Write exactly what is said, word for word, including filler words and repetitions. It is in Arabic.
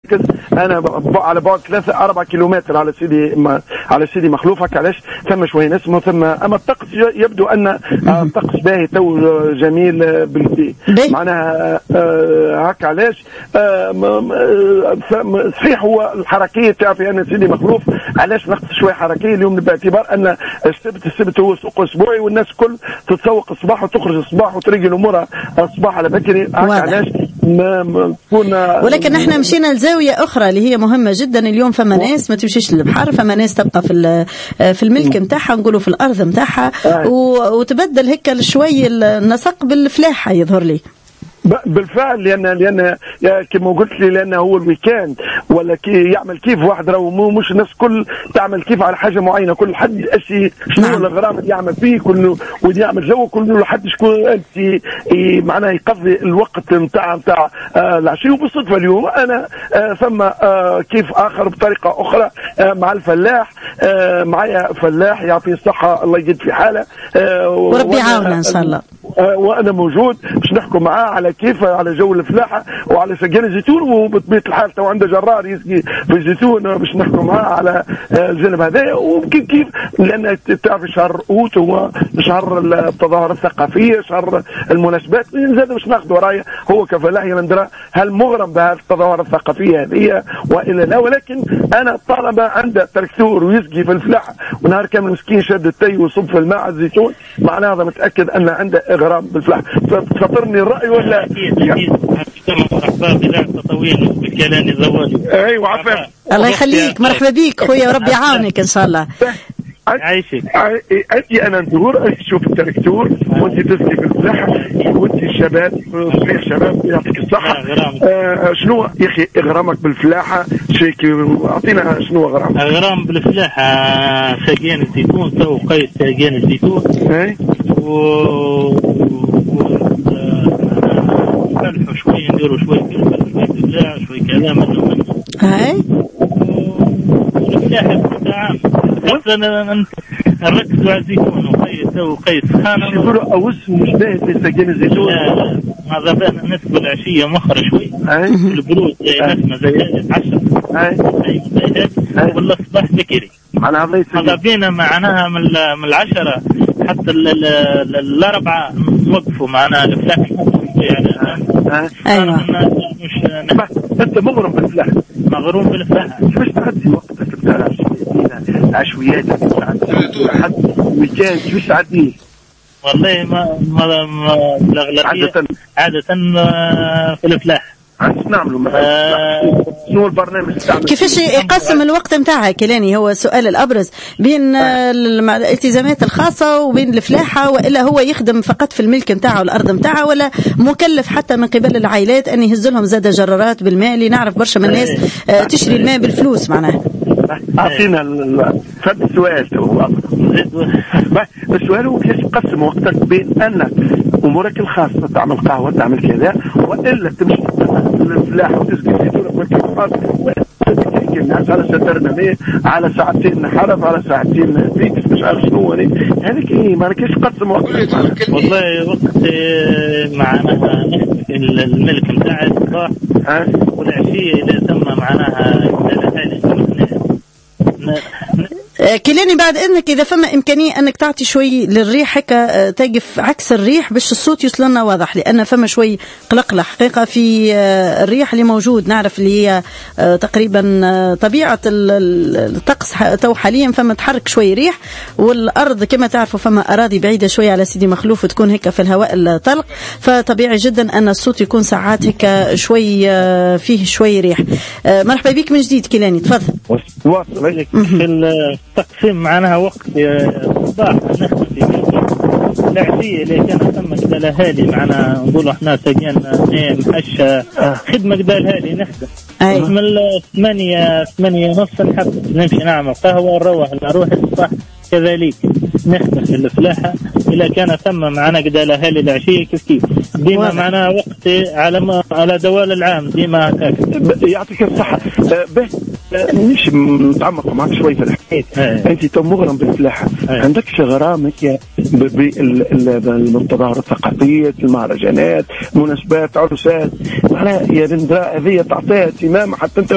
انا على بعد ثلاثة أربعة كيلومتر على سيدي على سيدي مخلوفك. علاش ثم شويه نسمه ثم اما الطقس يبدو ان الطقس باهي تو جميل بالكي معناها هكا. علاش صحيح هو الحركيه تاع في ان سيدي مخلوف علاش نقص شويه حركيه اليوم باعتبار ان السبت السبت هو سوق اسبوعي والناس الكل تتسوق الصباح وتخرج الصباح وتريق الامور الصباح على بكري هكا. علاش ما تكون ولكن احنا مشينا لزاويه اخرى اللي هي مهمه جدا. اليوم فما ناس ما تمشيش للبحر، فما ناس تبقى في في الملك نتاعها نقولوا في الارض نتاعها وتبدل هيك شوي النسق بالفلاحه يظهر لي. بالفعل لان لان كما قلت لي لانه هو الويكاند ولا كي يعمل كيف واحد راهو مش الناس كل تعمل كيف على حاجه معينه. كل حد اشي شنو نعم. الغرام اللي يعمل فيه كله واللي يعمل جو كل حد شكون انت معناها يقضي الوقت نتاع نتاع آه العشي. وبالصدفه اليوم انا آه ثم آه كيف اخر بطريقه اخرى آه مع الفلاح آه معايا فلاح يعطيه الصحه الله يجد في حاله آه وربي يعاونه ان شاء الله. آه وانا موجود باش نحكوا معاه على كيف على جو الفلاحه وعلى سجان الزيتون. وبطبيعه الحال تو عنده جرار يسقي في الزيتون باش نحكوا معاه على الجانب هذا. وكيف كيف لان تعرف شهر اوت هو شهر التظاهرات الثقافيه شهر المناسبات زاد باش ناخذ ورايا هو كفلاح يندرى هل مغرم بهذه التظاهرات الثقافيه هذه والا لا. ولكن انا طالما عنده تركتور ويسقي في الفلاحه ونهار كامل مسكين شاد التي وصب في الماء على الزيتون معناها هذا متاكد ان عنده اغرام بالفلاحه. تفطرني الراي ولا مرحبا بلا تطويل بالكلام زوالي. ايوه عفوا الله يخليك مرحبا بيك خويا وربي يعاونك ان شاء الله. عايشك انت انا ندور انت تشوف التركتور وانت تسقي في الفلاحه وانت الشباب صحيح شباب يعطيك الصحه. آه شنو يا اخي اغرامك بالفلاحه شيك اعطينا شنو اغرام اغرام بالفلاحه ساقين الزيتون تو قيس ساقين الزيتون اي و ملح شوي نديروا شوي فلفل شوي دبلاع شوي كلام منه هاي والفلاحه بتاع اصلا نركزوا على الزيتون وقيس وقيس خانه يقولوا اوس مش باهي في سجين الزيتون. لا هذا بان نسبه العشيه مخر شوي البرود زي نسمه زي العشاء اي زي هذا ولا الصباح بكري معناها هذا بينا معناها من من العشره حتى الاربعه نوقفوا معنا الفلاح يعني ايوه مش انت مغرم بالفلاح مغروم بالفلاح باش تعدي وقتك بتاع العشويات حد ويكاند باش تعديه والله ما ما الاغلبيه عاده عاده في الفلاح عادش نعملوا مثلا شنو البرنامج تاعنا كيفاش يقسم الوقت نتاعها كيلاني هو السؤال الابرز بين الالتزامات الخاصه وبين الفلاحه والا هو يخدم فقط في الملك نتاعه والارض نتاعه ولا مكلف حتى من قبل العائلات ان يهز لهم زاد جرارات بالماء اللي نعرف برشا من الناس تشري الماء بالفلوس معناها. اعطينا فد السؤال السؤال هو كيفاش تقسم وقتك بين انك امورك الخاصه تعمل قهوه تعمل كذا والا تمشي الفلاحه وتسقي زيتونك والكفار الناس على سترنا على ساعتين حرف على ساعتين فيكس مش عارف شنو هذيك ايه ما كيفاش تقسم وقتك. والله وقت معناها الملك نتاع الصباح والعشيه اذا تم معناها كلاني بعد اذنك اذا فما امكانيه انك تعطي شوي للريح هكا تقف عكس الريح باش الصوت يوصل لنا واضح لان فما شوي قلق الحقيقه في الريح اللي موجود. نعرف اللي هي تقريبا طبيعه الطقس تو حاليا فما تحرك شوي ريح والارض كما تعرفوا فما اراضي بعيده شوي على سيدي مخلوف تكون هكا في الهواء الطلق فطبيعي جدا ان الصوت يكون ساعات هكا شوي فيه شوي ريح. مرحبا بك من جديد كلاني تفضل. واصل التقسيم معناها وقت الصباح نخدم في العشية اللي كان ثم كذا الاهالي معنا نقولوا احنا ساقين محشة خدمة كذا الاهالي نخدم من ثمانية ثمانية ونص نحب نمشي نعمل قهوة نروح نروح الصباح كذلك نخدم في الفلاحة إلا كان ثم معنا كذا الاهالي العشية كيف كيف ديما معنا وقت على على دوال العام ديما هكاك. يعطيك الصحة. به نمشي نتعمق معك شوي في الحكاية. أنت تو مغرم بالفلاحة عندكش غرامك بالتظاهرات الثقافية المهرجانات مناسبات عرسات معناها يا بندراء هذه تعطيها اهتمام حتى أنت